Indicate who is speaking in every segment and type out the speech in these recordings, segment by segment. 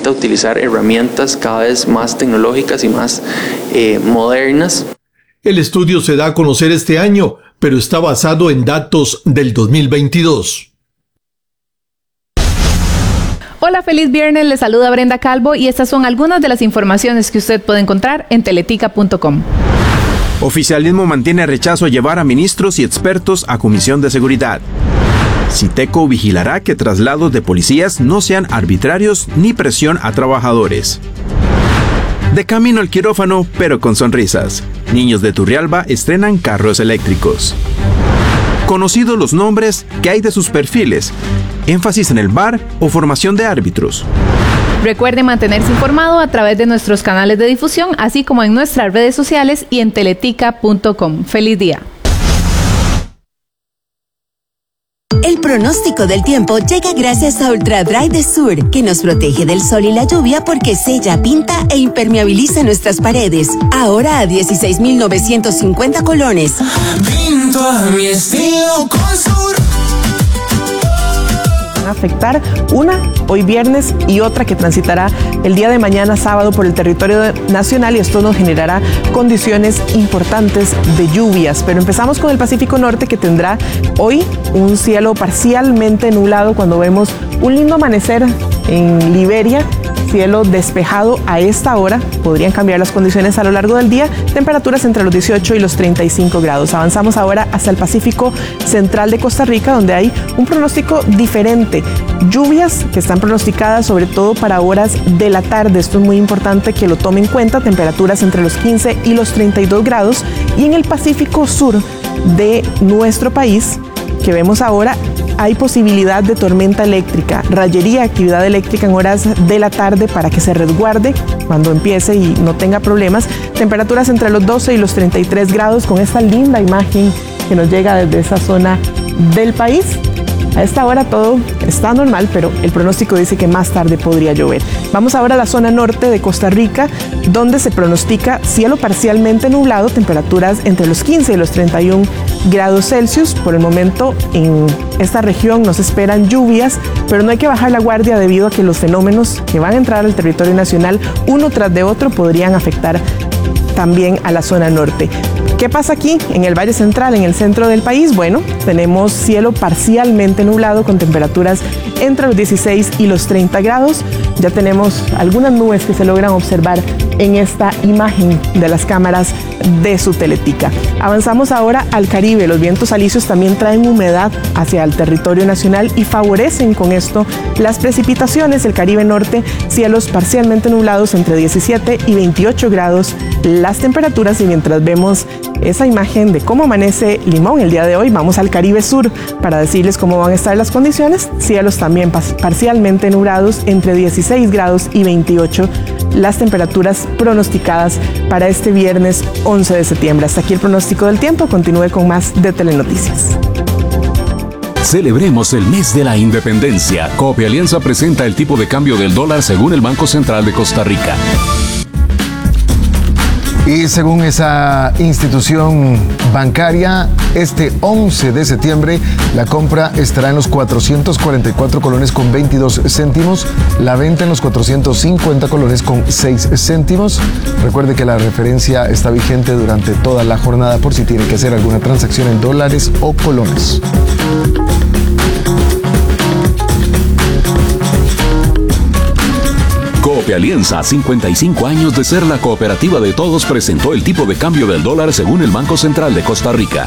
Speaker 1: necesita utilizar herramientas cada vez más tecnológicas y más modernas.
Speaker 2: El estudio se da a conocer este año, pero está basado en datos del 2022.
Speaker 3: Hola, feliz viernes, les saluda Brenda Calvo y estas son algunas de las informaciones que usted puede encontrar en teletica.com.
Speaker 4: Oficialismo mantiene rechazo a llevar a ministros y expertos a Comisión de Seguridad. Citeco vigilará que traslados de policías no sean arbitrarios ni presión a trabajadores. De camino al quirófano, pero con sonrisas. Niños de Turrialba estrenan carros eléctricos. Conocidos los nombres, ¿qué hay de sus perfiles? ¿Énfasis en el VAR o formación de árbitros?
Speaker 3: Recuerde mantenerse informado a través de nuestros canales de difusión, así como en nuestras redes sociales y en teletica.com. ¡Feliz día!
Speaker 5: El pronóstico del tiempo llega gracias a Ultra Dry de Sur, que nos protege del sol y la lluvia porque sella, pinta e impermeabiliza nuestras paredes. Ahora a 16,950 colones.
Speaker 6: Pinto a mi estilo con Sur.
Speaker 7: Afectar una hoy viernes y otra que transitará el día de mañana sábado por el territorio nacional, y esto nos generará condiciones importantes de lluvias. Pero empezamos con el Pacífico Norte, que tendrá hoy un cielo parcialmente nublado cuando vemos un lindo amanecer en Liberia. Cielo despejado a esta hora, podrían cambiar las condiciones a lo largo del día, temperaturas entre los 18 y los 35 grados. Avanzamos ahora hasta el Pacífico Central de Costa Rica, donde hay un pronóstico diferente. Lluvias que están pronosticadas sobre todo para horas de la tarde, esto es muy importante que lo tome en cuenta, temperaturas entre los 15 y los 32 grados. Y en el Pacífico Sur de nuestro país, que vemos ahora, hay posibilidad de tormenta eléctrica, rayería, actividad eléctrica en horas de la tarde para que se resguarde cuando empiece y no tenga problemas. Temperaturas entre los 12 y los 33 grados con esta linda imagen que nos llega desde esa zona del país. A esta hora todo está normal, pero el pronóstico dice que más tarde podría llover. Vamos ahora a la zona norte de Costa Rica, donde se pronostica cielo parcialmente nublado, temperaturas entre los 15 y los 31 grados Celsius. Por el momento en esta región nos esperan lluvias, pero no hay que bajar la guardia debido a que los fenómenos que van a entrar al territorio nacional uno tras de otro podrían afectar también a la zona norte. ¿Qué pasa aquí en el Valle Central, en el centro del país? Bueno, tenemos cielo parcialmente nublado con temperaturas entre los 16 y los 30 grados. Ya tenemos algunas nubes que se logran observar en esta imagen de las cámaras de su Teletica. Avanzamos ahora al Caribe. Los vientos alisios también traen humedad hacia el territorio nacional y favorecen con esto las precipitaciones. El Caribe Norte, cielos parcialmente nublados entre 17 y 28 grados las temperaturas. Y mientras vemos esa imagen de cómo amanece Limón el día de hoy, vamos al Caribe Sur para decirles cómo van a estar las condiciones. Cielos también parcialmente nublados entre 16 grados y 28 las temperaturas pronosticadas para este viernes 11 de septiembre. Hasta aquí el pronóstico del tiempo. Continúe con más de Telenoticias.
Speaker 8: Celebremos el mes de la independencia. Coop Alianza presenta el tipo de cambio del dólar según el Banco Central de Costa Rica.
Speaker 9: Y según esa institución bancaria, este 11 de septiembre la compra estará en los 444 colones con 22 céntimos, la venta en los 450 colones con 6 céntimos. Recuerde que la referencia está vigente durante toda la jornada por si tiene que hacer alguna transacción en dólares o colones.
Speaker 8: Coop Alianza, 55 años de ser la cooperativa de todos, presentó el tipo de cambio del dólar según el Banco Central de Costa Rica.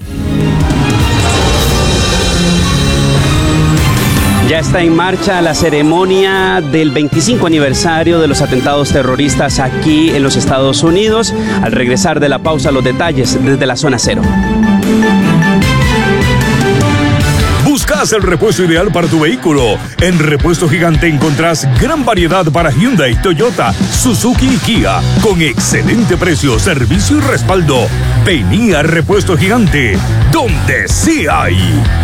Speaker 10: Ya está en marcha la ceremonia del 25 aniversario de los atentados terroristas aquí en los Estados Unidos. Al regresar de la pausa, los detalles desde la zona cero.
Speaker 11: ¿Buscas el repuesto ideal para tu vehículo? En Repuesto Gigante encontrás gran variedad para Hyundai, Toyota, Suzuki y Kia, con excelente precio, servicio y respaldo. Vení a Repuesto Gigante, donde sí hay.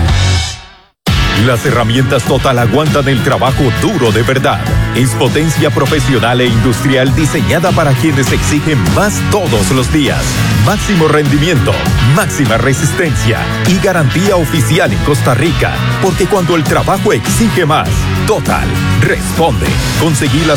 Speaker 11: Las herramientas Total aguantan el trabajo duro de verdad. Es potencia profesional e industrial diseñada para quienes exigen más todos los días. Máximo rendimiento, máxima resistencia y garantía oficial en Costa Rica. Porque cuando el trabajo exige más, Total responde. Conseguí las